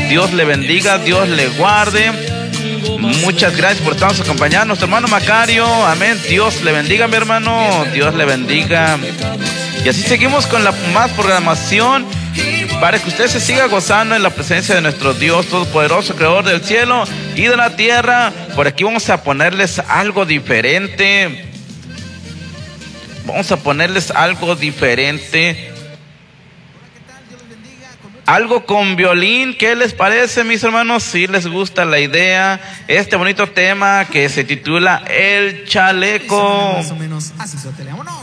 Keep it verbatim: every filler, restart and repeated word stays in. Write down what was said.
Dios le bendiga, Dios le guarde. Muchas gracias por estarnos acompañando. Nuestro hermano Macario, amén. Dios le bendiga, mi hermano. Dios le bendiga. Y así seguimos con la más programación para que usted se siga gozando en la presencia de nuestro Dios Todopoderoso, Creador del cielo y de la tierra. Por aquí vamos a ponerles algo diferente. Vamos a ponerles algo diferente. Algo con violín. ¿Qué les parece, mis hermanos? Si les gusta la idea, este bonito tema que se titula El Chaleco. Más o menos así, Sotele, vámonos.